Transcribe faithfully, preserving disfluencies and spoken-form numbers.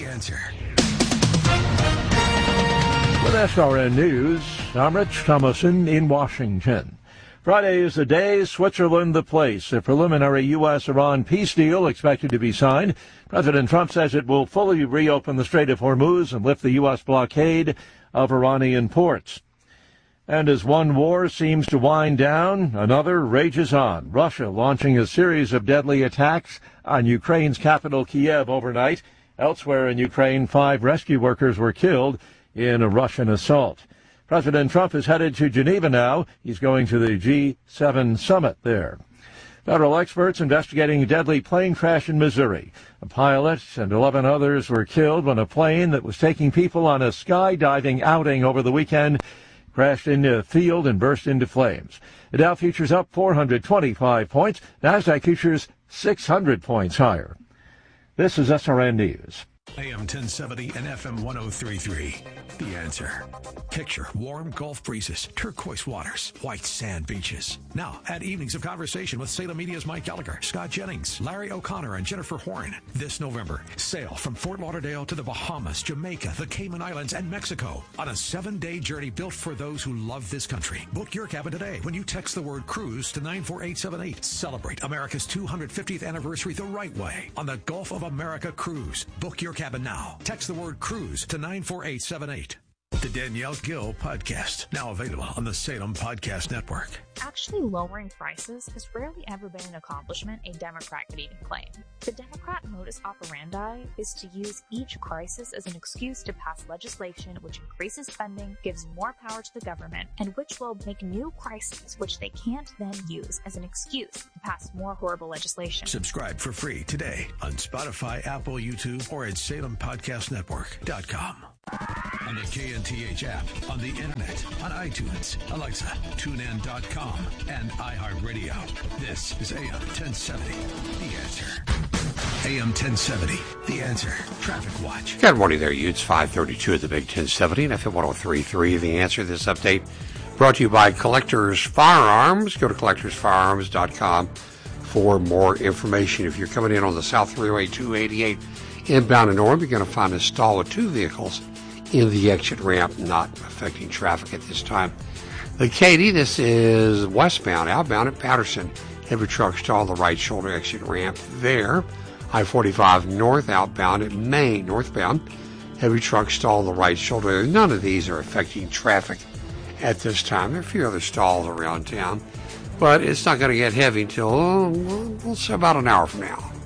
Answer. With S R N News, I'm Rich Thomason in Washington. Friday is the day, Switzerland the place. A preliminary U S Iran peace deal expected to be signed. President Trump says it will fully reopen the Strait of Hormuz and lift the U S blockade of Iranian ports. And as one war seems to wind down, another rages on. Russia launching a series of deadly attacks on Ukraine's capital, Kiev, overnight. Elsewhere in Ukraine, five rescue workers were killed in a Russian assault. President Trump is headed to Geneva now. He's going to the G seven summit there. Federal experts investigating a deadly plane crash in Missouri. A pilot and eleven others were killed when a plane that was taking people on a skydiving outing over the weekend crashed into a field and burst into flames. The Dow futures up four hundred twenty-five points. NASDAQ futures six hundred points higher. This is S R N News. A M ten seventy and F M one oh three point three. The Answer. Picture warm Gulf breezes, turquoise waters, white sand beaches. Now, add evenings of conversation with Salem Media's Mike Gallagher, Scott Jennings, Larry O'Connor, and Jennifer Horn. This November, sail from Fort Lauderdale to the Bahamas, Jamaica, the Cayman Islands, and Mexico on a seven-day journey built for those who love this country. Book your cabin today when you text the word cruise to nine four eight seven eight. Celebrate America's two hundred fiftieth anniversary the right way on the Gulf of America Cruise. Book your cabin now. Text the word cruise to nine four eight seven eight. The Danielle Gill Podcast, now available on the Salem Podcast Network. Actually lowering prices has rarely ever been an accomplishment a Democrat could even claim. The Democrat modus operandi is to use each crisis as an excuse to pass legislation which increases spending, gives more power to the government, and which will make new crises which they can't then use as an excuse to pass more horrible legislation. Subscribe for free today on Spotify, Apple, YouTube, or at salem podcast network dot com. On the K N T H app, on the internet, on iTunes, Alexa, tune in dot com, and iHeartRadio. This is A M ten seventy, The Answer. A M ten seventy, The Answer. Traffic Watch. Good morning there, you. It's five thirty-two at the Big ten seventy and F M one oh three point three, The Answer. This update brought to you by Collectors Firearms. Go to collectors firearms dot com for more information. If you're coming in on the South Freeway two eighty-eight inbound and north, you're going to find a stall of two vehicles in the exit ramp, not affecting traffic at this time. The Katy, this is westbound, outbound at Patterson. Heavy truck stall the right shoulder exit ramp there. I forty-five north outbound at Maine, northbound. Heavy truck stall the right shoulder. None of these are affecting traffic at this time. There are a few other stalls around town, but it's not going to get heavy until, oh, we'll say about an hour from now.